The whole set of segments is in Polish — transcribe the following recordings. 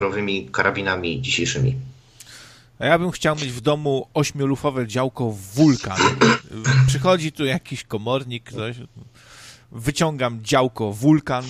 karabinami dzisiejszymi. A ja bym chciał mieć w domu 8-lufowe działko Wulkan. Przychodzi tu jakiś komornik, ktoś, wyciągam działko Wulkan.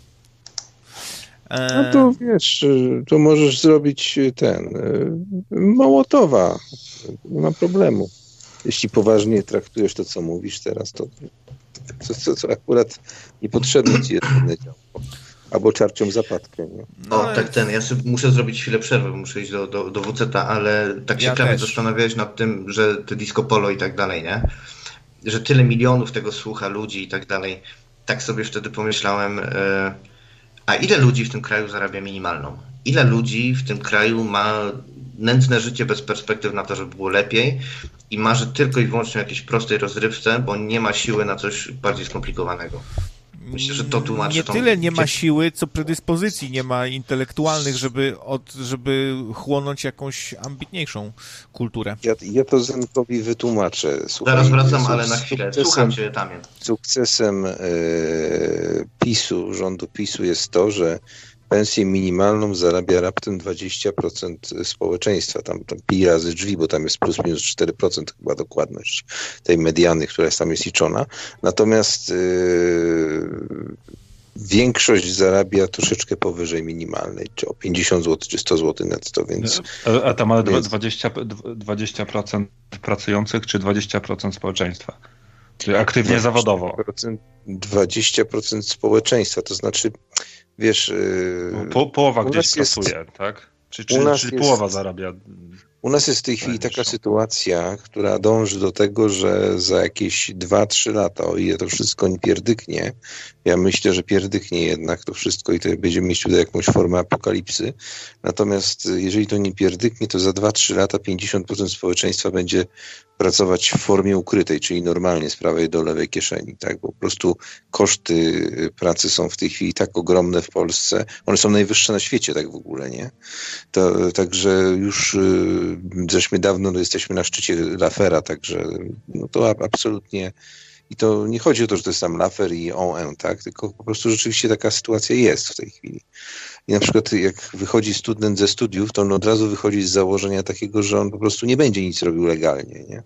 No to wiesz, to możesz zrobić Mołotowa. Nie ma problemu. Jeśli poważnie traktujesz to, co mówisz teraz, to akurat niepotrzebne ci jest inne działko. Albo czarcią zapadkę. Nie? Ja sobie muszę zrobić chwilę przerwy, muszę iść do WC-ta, ale tak się prawie zastanawiałeś nad tym, że te disco polo i tak dalej, nie? Że tyle milionów tego słucha ludzi i tak dalej. Tak sobie wtedy pomyślałem, a ile ludzi w tym kraju zarabia minimalną? Ile ludzi w tym kraju ma nędzne życie bez perspektyw na to, żeby było lepiej i marzy tylko i wyłącznie o jakiejś prostej rozrywce, bo nie ma siły na coś bardziej skomplikowanego. Myślę, że to tłumaczy. Nie tyle nie ma siły, co predyspozycji nie ma intelektualnych, żeby chłonąć jakąś ambitniejszą kulturę. Ja to Zenkowi wytłumaczę. Słuchaj, zaraz wracam, ale na chwilę. Słucham cię, Damian. Sukcesem rządu PiS-u jest to, że pensję minimalną zarabia raptem 20% społeczeństwa. Tam pi razy drzwi, bo tam jest plus minus 4% chyba dokładność tej mediany, która tam jest liczona. Natomiast większość zarabia troszeczkę powyżej minimalnej, czy o 50 zł, czy 100 zł netto, więc... A tam ale 20% pracujących, czy 20% społeczeństwa? Czyli aktywnie zawodowo? 20% społeczeństwa, to znaczy, wiesz... Połowa gdzieś pracuje, tak? Czyli połowa zarabia. U nas jest w tej chwili taka sytuacja, która dąży do tego, że za jakieś 2-3 lata, o ile to wszystko nie pierdyknie, ja myślę, że pierdyknie jednak to wszystko i to będziemy mieć tutaj jakąś formę apokalipsy. Natomiast jeżeli to nie pierdyknie, to za 2-3 lata 50% społeczeństwa będzie pracować w formie ukrytej, czyli normalnie z prawej do lewej kieszeni, tak? Bo po prostu koszty pracy są w tej chwili tak ogromne w Polsce, one są najwyższe na świecie, tak w ogóle, nie? Także już żeśmy dawno jesteśmy na szczycie Laffera, także no to absolutnie. I to nie chodzi o to, że to jest tam Laffer i ON, tak? Tylko po prostu rzeczywiście taka sytuacja jest w tej chwili. I na przykład jak wychodzi student ze studiów, to on od razu wychodzi z założenia takiego, że on po prostu nie będzie nic robił legalnie, nie?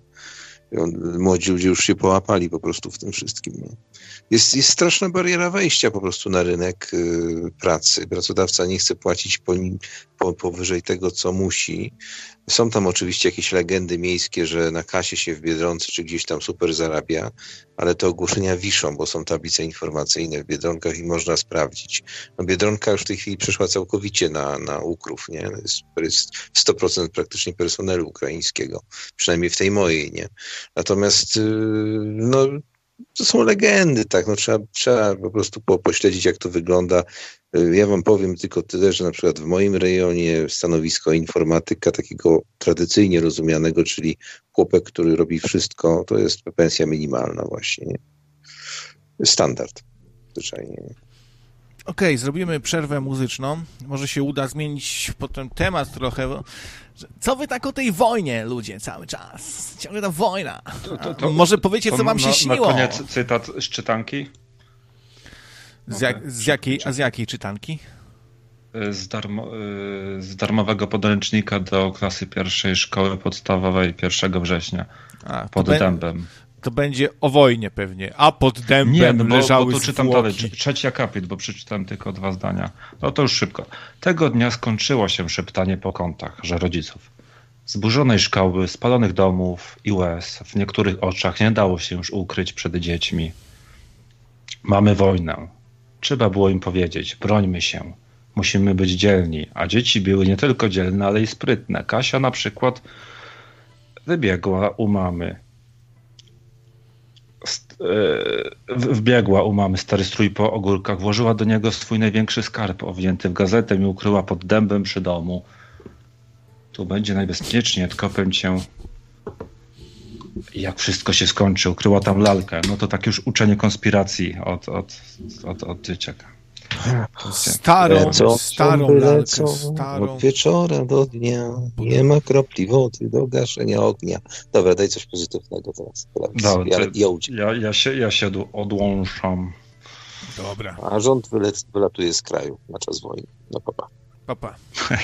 Młodzi ludzie już się połapali po prostu w tym wszystkim. Nie? Jest straszna bariera wejścia po prostu na rynek pracy. Pracodawca nie chce płacić powyżej tego, co musi. Są tam oczywiście jakieś legendy miejskie, że na kasie się w Biedronce czy gdzieś tam super zarabia, ale te ogłoszenia wiszą, bo są tablice informacyjne w Biedronkach i można sprawdzić. No Biedronka już w tej chwili przeszła całkowicie na Ukrów, nie? Jest 100% praktycznie personelu ukraińskiego, przynajmniej w tej mojej, nie? Natomiast no to są legendy, tak, no trzeba po prostu pośledzić, jak to wygląda. Ja wam powiem tylko tyle, że na przykład w moim rejonie stanowisko informatyka takiego tradycyjnie rozumianego, czyli chłopek, który robi wszystko, to jest pensja minimalna właśnie, nie? Standard, zwyczajnie. Okej, zrobimy przerwę muzyczną. Może się uda zmienić potem temat trochę. Co wy tak o tej wojnie, ludzie, cały czas? Ciągle ta wojna. Może powiecie, co wam się śniło. Na koniec cytat z czytanki. Z jakiej czytanki? Z darmowego podręcznika do klasy pierwszej szkoły podstawowej 1 września. Pod dębem. To będzie o wojnie pewnie, a pod dębem leżały bo tu czytam dalej, 3 akapit, bo przeczytam tylko 2 zdania. No to już szybko. Tego dnia skończyło się szeptanie po kątach, że rodziców. Zburzonej szkoły, spalonych domów i łez w niektórych oczach nie dało się już ukryć przed dziećmi. Mamy wojnę. Trzeba było im powiedzieć, brońmy się. Musimy być dzielni, a dzieci były nie tylko dzielne, ale i sprytne. Kasia na przykład wybiegła u mamy. Wbiegła u mamy, stary strój po ogórkach, włożyła do niego swój największy skarb owinięty w gazetę i ukryła pod dębem przy domu. Tu będzie najbezpieczniej, odkopię cię. I jak wszystko się skończy, ukryła tam lalkę. No to tak już uczenie konspiracji od dzieciaka. Starą lalkę. Od wieczora do dnia nie ma kropli wody do gaszenia ognia. Dobra, daj coś pozytywnego teraz. Ja się odłączam. Dobra. A rząd wylatuje z kraju na czas wojny. No papa. Papa.